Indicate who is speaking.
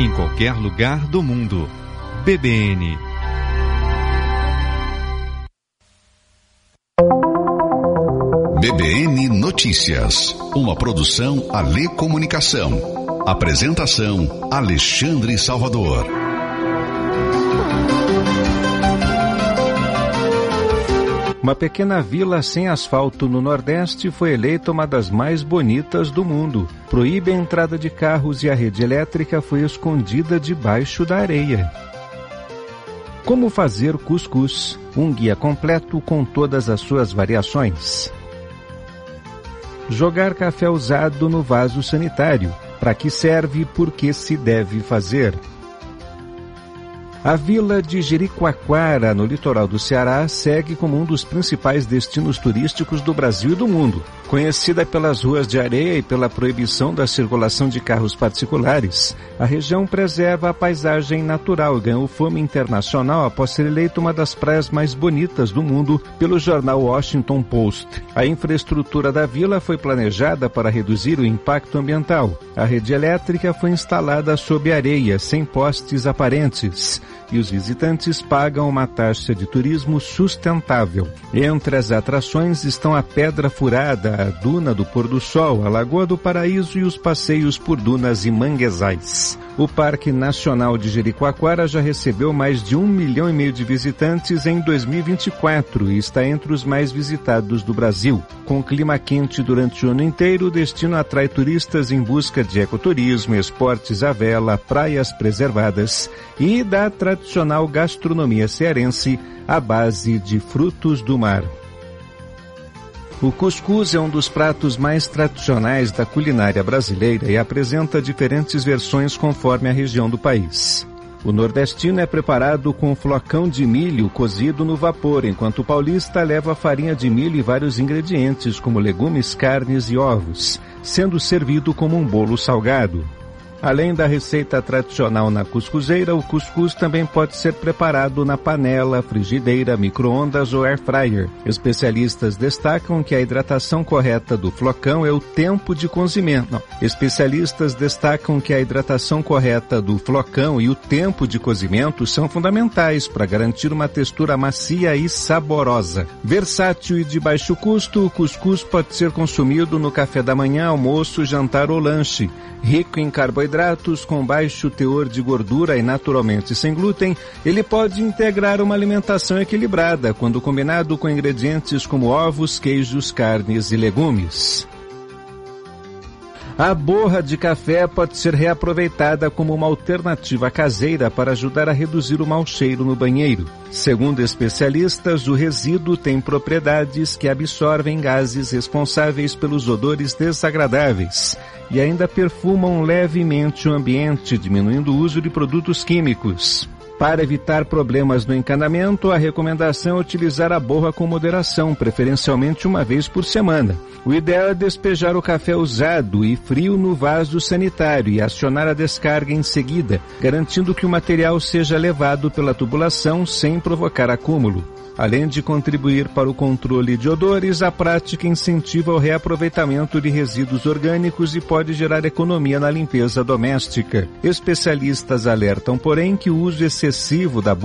Speaker 1: em qualquer lugar do mundo. BBN.
Speaker 2: BBN Notícias, uma produção Alê Comunicação. Apresentação Alexandre Salvador.
Speaker 3: Uma pequena vila sem asfalto no Nordeste foi eleita uma das mais bonitas do mundo. Proíbe a entrada de carros e a rede elétrica foi escondida debaixo da areia. Como fazer cuscuz? Um guia completo com todas as suas variações. Jogar café usado no vaso sanitário. Para que serve e por que se deve fazer? A vila de Jericoacoara, no litoral do Ceará, segue como um dos principais destinos turísticos do Brasil e do mundo. Conhecida pelas ruas de areia e pela proibição da circulação de carros particulares, a região preserva a paisagem natural e ganhou fama internacional após ser eleita uma das praias mais bonitas do mundo pelo jornal Washington Post. A infraestrutura da vila foi planejada para reduzir o impacto ambiental. A rede elétrica foi instalada sob areia, sem postes aparentes, e os visitantes pagam uma taxa de turismo sustentável. Entre as atrações estão a Pedra Furada, a Duna do Pôr do Sol, a Lagoa do Paraíso e os passeios por dunas e manguezais. O Parque Nacional de Jericoacoara já recebeu mais de 1,5 milhão de visitantes em 2024 e está entre os mais visitados do Brasil. Com clima quente durante o ano inteiro, o destino atrai turistas em busca de ecoturismo, esportes à vela, praias preservadas e da tradicional gastronomia cearense à base de frutos do mar. O cuscuz é um dos pratos mais tradicionais da culinária brasileira e apresenta diferentes versões conforme a região do país. O nordestino é preparado com flocão de milho cozido no vapor, enquanto o paulista leva farinha de milho e vários ingredientes como legumes, carnes e ovos, sendo servido como um bolo salgado. Além da receita tradicional na cuscuzeira, o cuscuz também pode ser preparado na panela, frigideira, micro-ondas ou air fryer. Especialistas destacam que a hidratação correta do flocão é o tempo de cozimento. Especialistas destacam que a hidratação correta do flocão e o tempo de cozimento são fundamentais para garantir uma textura macia e saborosa. Versátil e de baixo custo, o cuscuz pode ser consumido no café da manhã, almoço, jantar ou lanche. Rico em carboidratos, com baixo teor de gordura e naturalmente sem glúten, ele pode integrar uma alimentação equilibrada quando combinado com ingredientes como ovos, queijos, carnes e legumes. A borra de café pode ser reaproveitada como uma alternativa caseira para ajudar a reduzir o mau cheiro no banheiro. Segundo especialistas, o resíduo tem propriedades que absorvem gases responsáveis pelos odores desagradáveis e ainda perfumam levemente o ambiente, diminuindo o uso de produtos químicos. Para evitar problemas no encanamento, a recomendação é utilizar a borra com moderação, preferencialmente uma vez por semana. O ideal é despejar o café usado e frio no vaso sanitário e acionar a descarga em seguida, garantindo que o material seja levado pela tubulação sem provocar acúmulo. Além de contribuir para o controle de odores, a prática incentiva o reaproveitamento de resíduos orgânicos e pode gerar economia na limpeza doméstica. Especialistas alertam, porém, que o uso excessivo da